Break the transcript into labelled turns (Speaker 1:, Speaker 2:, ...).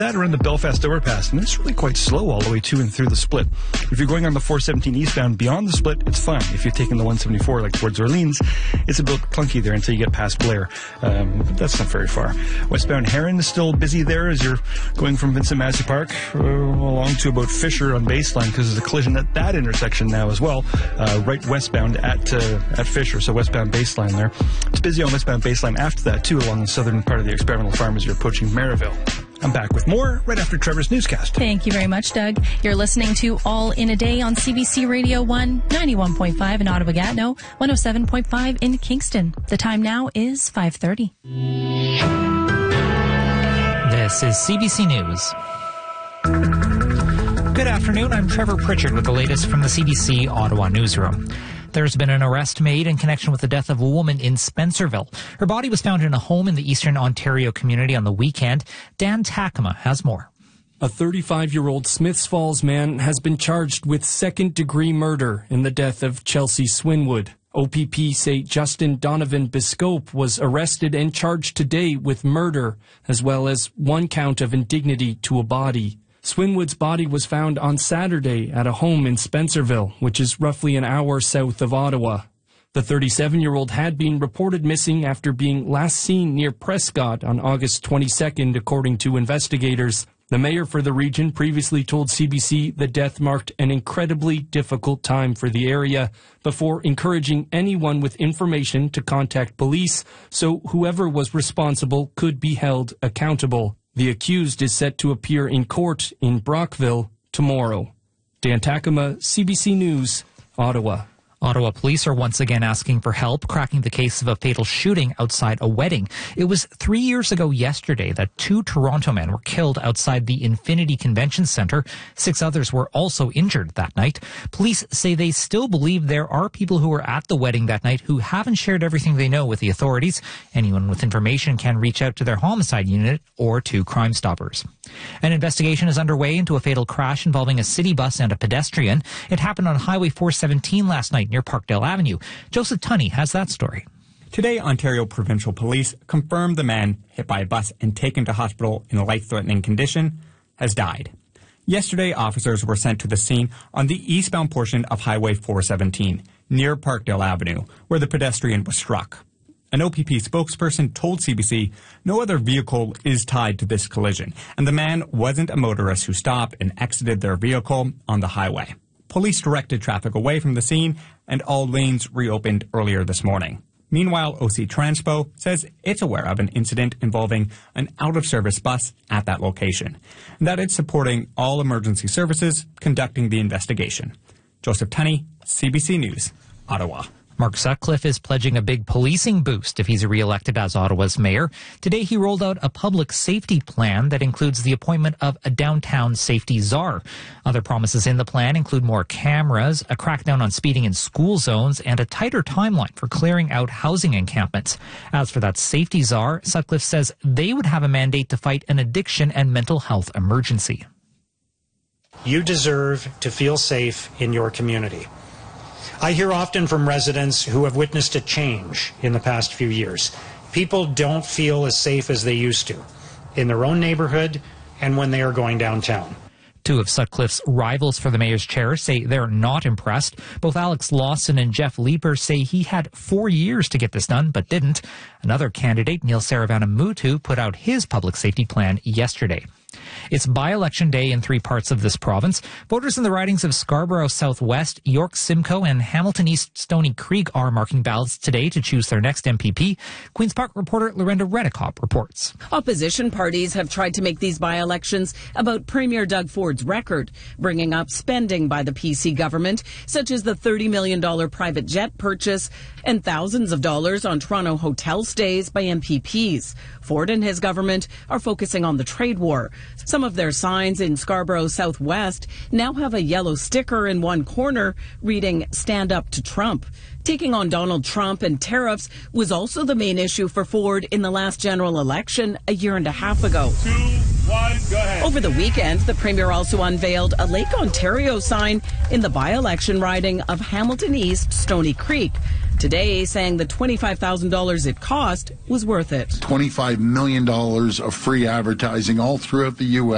Speaker 1: That around the Belfast overpass, and it's really quite slow all the way to and through the split. If you're going on the 417 eastbound beyond the split, it's fine. If you're taking the 174 like towards Orleans, it's a bit clunky there until you get past Blair. But that's not very far. Westbound Heron is still busy there as you're going from Vincent Massey Park along to about Fisher on Baseline, because there's a collision at that intersection now as well, right westbound at Fisher, so westbound Baseline there. It's busy on westbound Baseline after that too, along the southern part of the Experimental Farm as you're approaching Maryville. I'm back with more right after Trevor's newscast.
Speaker 2: Thank you very much, Doug. You're listening to All in a Day on CBC Radio 1, 91.5 in Ottawa-Gatineau, 107.5 in Kingston. The time now is 5:30.
Speaker 3: This is CBC News. Good afternoon. I'm Trevor Pritchard with the latest from the CBC Ottawa newsroom. There's been an arrest made in connection with the death of a woman in Spencerville. Her body was found in a home in the Eastern Ontario community on the weekend. Dan Takema has more.
Speaker 4: A 35-year-old Smiths Falls man has been charged with second-degree murder in the death of Chelsea Swinwood. OPP say Justin Donovan Biscope was arrested and charged today with murder, as well as one count of indignity to a body. Swinwood's body was found on Saturday at a home in Spencerville, which is roughly an hour south of Ottawa. The 37-year-old had been reported missing after being last seen near Prescott on August 22nd, according to investigators. The mayor for the region previously told CBC the death marked an incredibly difficult time for the area, before encouraging anyone with information to contact police so whoever was responsible could be held accountable. The accused is set to appear in court in Brockville tomorrow. Dan Takema, CBC News, Ottawa.
Speaker 3: Ottawa police are once again asking for help cracking the case of a fatal shooting outside a wedding. It was 3 years ago yesterday that 2 Toronto men were killed outside the Infinity Convention Centre. 6 others were also injured that night. Police say they still believe there are people who were at the wedding that night who haven't shared everything they know with the authorities. Anyone with information can reach out to their homicide unit or to Crime Stoppers. An investigation is underway into a fatal crash involving a city bus and a pedestrian. It happened on Highway 417 last night near Parkdale Avenue. Joseph Tunney has that story.
Speaker 5: Today, Ontario Provincial Police confirmed the man hit by a bus and taken to hospital in a life-threatening condition has died. Yesterday, officers were sent to the scene on the eastbound portion of Highway 417 near Parkdale Avenue, where the pedestrian was struck. An OPP spokesperson told CBC no other vehicle is tied to this collision, and the man wasn't a motorist who stopped and exited their vehicle on the highway. Police directed traffic away from the scene, and all lanes reopened earlier this morning. Meanwhile, OC Transpo says it's aware of an incident involving an out-of-service bus at that location, and that it's supporting all emergency services conducting the investigation. Joseph Tunney, CBC News, Ottawa.
Speaker 3: Mark Sutcliffe is pledging a big policing boost if he's re-elected as Ottawa's mayor. Today, he rolled out a public safety plan that includes the appointment of a downtown safety czar. Other promises in the plan include more cameras, a crackdown on speeding in school zones, and a tighter timeline for clearing out housing encampments. As for that safety czar, Sutcliffe says they would have a mandate to fight an addiction and mental health emergency.
Speaker 6: You deserve to feel safe in your community. I hear often from residents who have witnessed a change in the past few years. People don't feel as safe as they used to in their own neighborhood and when they are going downtown.
Speaker 3: 2 of Sutcliffe's rivals for the mayor's chair say they're not impressed. Both Alex Lawson and Jeff Leeper say he had 4 years to get this done, but didn't. Another candidate, Neil Saravanamutu, put out his public safety plan yesterday. It's by-election day in 3 parts of this province. Voters in the ridings of Scarborough Southwest, York Simcoe, and Hamilton East Stony Creek are marking ballots today to choose their next MPP. Queen's Park reporter Lorenda Redekop reports.
Speaker 7: Opposition parties have tried to make these by-elections about Premier Doug Ford's record, bringing up spending by the PC government, such as the $30 million private jet purchase and thousands of dollars on Toronto hotel stays by MPPs. Ford and his government are focusing on the trade war. Some of their signs in Scarborough Southwest now have a yellow sticker in one corner reading "Stand Up to Trump." Taking on Donald Trump and tariffs was also the main issue for Ford in the last general election a year and a half ago.
Speaker 8: 2, 1, go ahead.
Speaker 7: Over the weekend, the Premier also unveiled a Lake Ontario sign in the by-election riding of Hamilton East Stony Creek. Today, saying the $25,000 it cost was worth it.
Speaker 9: $25 million of free advertising all throughout the U.S.